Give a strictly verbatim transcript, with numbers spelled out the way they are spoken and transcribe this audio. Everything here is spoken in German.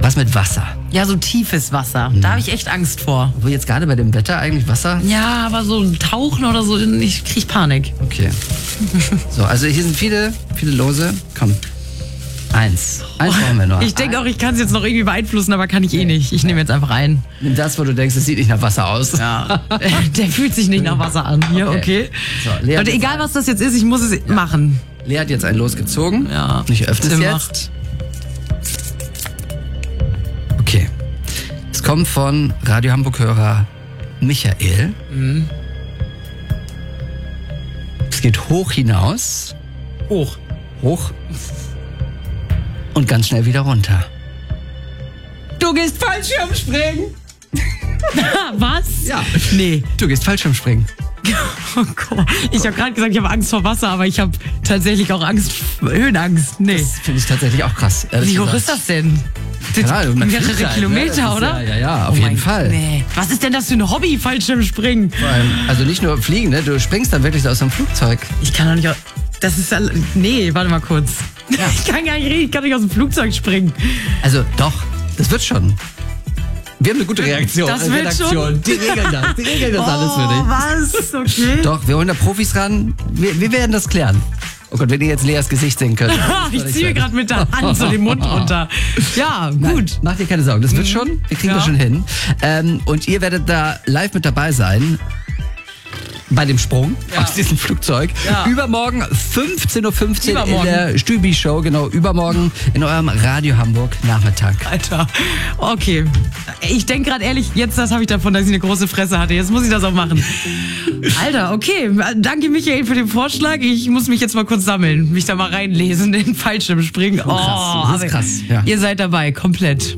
Was mit Wasser? Ja, so tiefes Wasser. Da habe ich echt Angst vor. Wo jetzt gerade bei dem Wetter eigentlich Wasser? Ja, aber so Tauchen oder so, ich krieg Panik. Okay. So, also hier sind viele, viele Lose. Komm. Eins. Eins brauchen wir nur. Ich denke auch, ich kann es jetzt noch irgendwie beeinflussen, aber kann ich eh nicht. Ich nehme jetzt einfach ein. Nimm das, wo du denkst, es sieht nicht nach Wasser aus. Ja. Der fühlt sich nicht nach Wasser an. Hier, okay. Okay. So, Lea Leute, hat egal jetzt- was das jetzt ist, ich muss es machen. Lea hat jetzt ein Los gezogen. Ja. Und ich öffne es Tim jetzt. macht. Okay. Es kommt von Radio Hamburg-Hörer Michael. Mhm. Es geht hoch hinaus. Hoch. Hoch. Und ganz schnell wieder runter. Du gehst Fallschirmspringen. Was? Ja. Nee. Du gehst Fallschirmspringen. Oh Gott. Ich habe gerade gesagt, ich habe Angst vor Wasser, aber ich habe tatsächlich auch Angst, Höhenangst. Nee. Das finde ich tatsächlich auch krass. ehrlich Wie hoch gesagt. ist das denn? Keine Ahnung, man fliegt Mehrere halt, Kilometer, ne? Das ist oder? Ja, ja, ja, auf Oh jeden mein Fall. Nee. Was ist denn das für ein Hobby, Fallschirmspringen? Vor allem, also nicht nur fliegen, ne? Du springst dann wirklich aus einem Flugzeug. Ich kann doch nicht. au- Das ist. all- Nee, warte mal kurz. Ja. Ich kann gar nicht reden, ich kann nicht aus dem Flugzeug springen. Also doch, das wird schon. Wir haben eine gute Reaktion. Das als wird Redaktion. schon. Die regeln das. Die regeln das alles für dich. Oh, was? Okay. Doch, wir holen da Profis ran. Wir, wir werden das klären. Oh Gott, wenn ihr jetzt Leas Gesicht sehen könnt. Ich ziehe mir gerade mit der Hand so den Mund runter. Ja, gut. Nein, macht dir keine Sorgen, das wird schon. Wir kriegen Ja. das schon hin. Ähm, und ihr werdet da live mit dabei sein. Bei dem Sprung Ja. aus diesem Flugzeug. Ja. Übermorgen fünfzehn Uhr fünfzehn Übermorgen. in der Stübi-Show. Genau, übermorgen in eurem Radio Hamburg Nachmittag. Alter. Okay. Ich denke gerade ehrlich, jetzt das habe ich davon, dass ich eine große Fresse hatte. Jetzt muss ich das auch machen. Alter, okay. Danke, Michael, für den Vorschlag. Ich muss mich jetzt mal kurz sammeln, mich da mal reinlesen, den Fallschirmspringen. Oh, krass. Das ist aber krass, ja. Ihr seid dabei, komplett.